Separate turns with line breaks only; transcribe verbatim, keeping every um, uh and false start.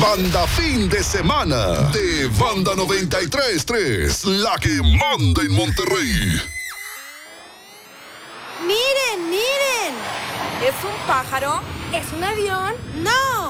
Banda Fin de Semana de Banda noventa y tres punto tres, la que manda en Monterrey.
¡Miren, miren!
¿Es un pájaro?
¿Es un avión? ¡No!